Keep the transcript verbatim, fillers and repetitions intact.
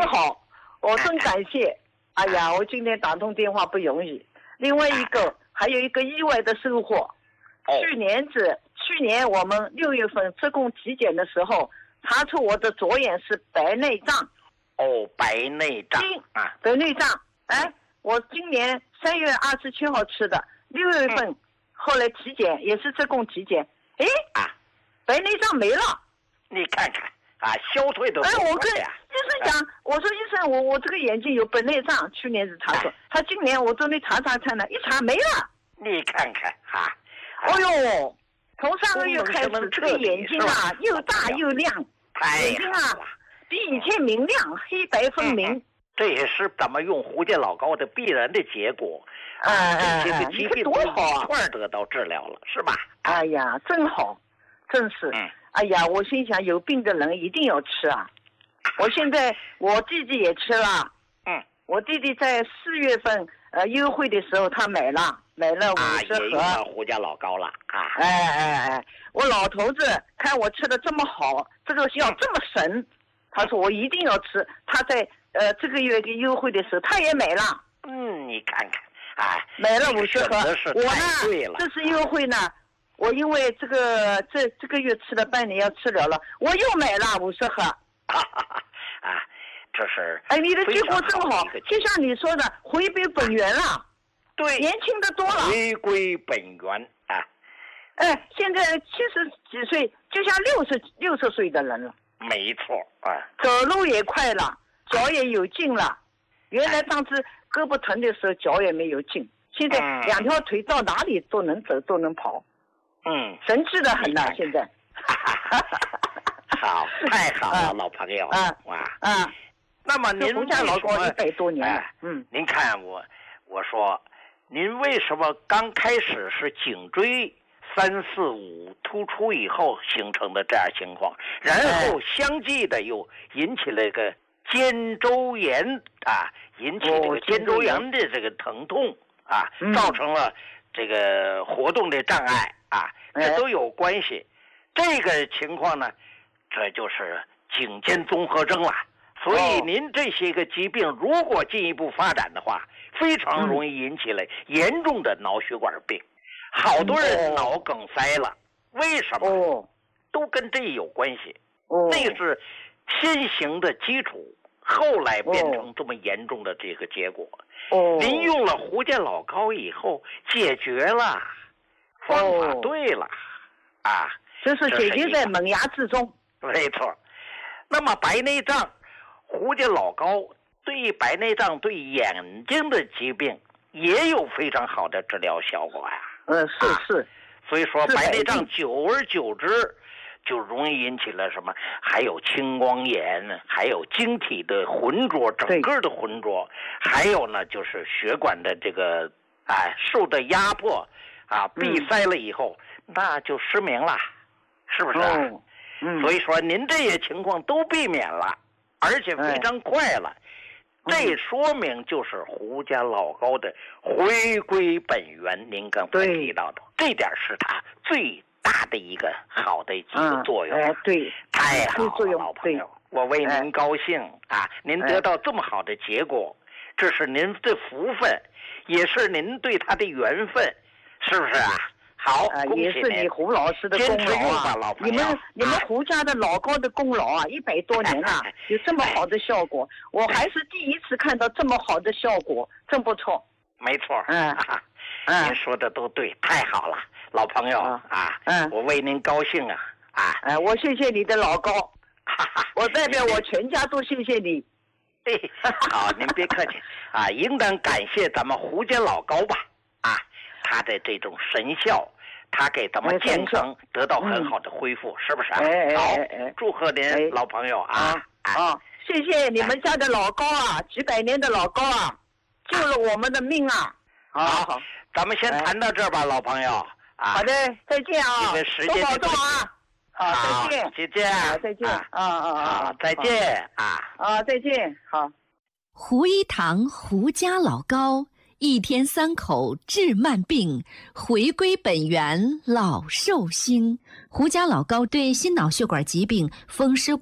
好，我真感谢。哎呀，我今天打通电话不容易。另外一个，还有一个意外的收获。 哦、 去年子，去年我们六月份自贡体检的时候，查出我的左眼是白内障。 哦，白内障啊， 白内障。哎，我今年三月二十七号吃的，六月份、嗯、后来体检也是自贡体检，哎啊， 白内障没了。 你看看啊，消退的。 哎，我跟医生讲，哎、我说医生，我我这个眼睛有白内障，去年是查出，哎、他今年我这里查查看呢，一查没了。 你看看哈。 哦呦，从上个月开始，这个眼睛啊又大又亮，眼睛啊比以前明亮，黑白分明。 嗯、这也是咱们用胡家老高的必然的结果。 哎哎这个疾病多好啊！ 一块得到治疗了，是吧？ 哎呀，真好，真是。 嗯。 哎呀，我心想有病的人一定要吃啊！我现在我弟弟也吃了。 嗯。 我弟弟在四月份呃优惠的时候他买了。买了五十盒， 啊，也胡家老高了啊！ 哎哎哎，我老头子看我吃的这么好，这个药这么神，嗯、他说我一定要吃。他在呃这个月的优惠的时候，他也买了。 嗯，你看看，哎， 买了五十盒。我呢， 这次优惠呢，我因为这个这这个月吃了半年要吃了了，我又买了五十盒。 啊啊，这是哎，你的结果真好，就像你说的，回归本源了。 对， 年轻的多了， 回归本源啊！ 哎，现在七十几岁，就像六十六十岁的人了。 没错啊， 走路也快了，脚也有劲了。原来当时胳膊疼的时候，脚也没有劲，现在两条腿到哪里都能走，都能跑。 嗯， 神气的很了，现在。 好，太好了，啊、老朋友啊哇啊！ 那么您胡家老高一百多年了， 哎、 嗯， 您看我，我说。您为什么刚开始是颈椎三四五突出以后形成的这样情况，然后相继的又引起了个肩周炎啊，引起这个肩周炎的这个疼痛啊， 嗯、 造成了这个活动的障碍啊，这都有关系。这个情况呢，这就是颈肩综合征了。所以您这些个疾病如果进一步发展的话，非常容易引起了严重的脑血管病，好多人脑梗塞了，为什么？都跟这有关系。那个是先行的基础，后来变成这么严重的这个结果。您用了胡家老高以后解决了，方法对了啊， 就是解决在萌芽之中。 没错。那么白内障，胡家老高对白内障、对眼睛的疾病也有非常好的治疗效果呀、啊。 嗯，是是、啊。 所以说，白内障久而久之，就容易引起了什么？还有青光眼，还有晶体的浑浊，整个的浑浊，还有呢，就是血管的这个哎受的压迫啊，闭塞了以后，嗯、那就失明了，是不是、啊？ 哦嗯。 所以说，您这些情况都避免了。而且非常快了，哎、这说明就是胡家老高的回归本源。您刚才提到的，这点是他最大的一个好的一个作用。 哎、嗯，对， 太好了，老朋友，我为您高兴、哎、啊！您得到这么好的结果，这是您的福分，也是您对他的缘分，是不是啊？好， 啊，也是你胡老师的功劳啊！你们你们胡家的老高的功劳啊，一百多年了，有这么好的效果，我还是第一次看到这么好的效果，真不错。 没错， 嗯， 嗯，您说的都对，太好了，老朋友啊， 嗯， 我为您高兴啊啊！ 哎，我谢谢你的老高，我代表我全家都谢谢你。 对，好，您别客气啊，应当感谢咱们胡家老高吧啊。他的这种神效，他给咱们健康得到很好的恢复，是不是、啊？ 哎好， 哎哎祝贺您、哎、老朋友啊！ 啊，啊谢谢你们家的老高啊，几百年的老高啊，救了我们的命啊！ 好，好咱们先谈到这儿吧，哎、老朋友啊。 好的，再见啊！ 因为时间多保重啊！好，再见， 再见， 再见，啊啊啊！ 好，再见啊！ 啊，再见，好。 胡一堂胡家老高。一天三口治慢病，回归本源老寿星。胡家老高对心脑血管疾病风湿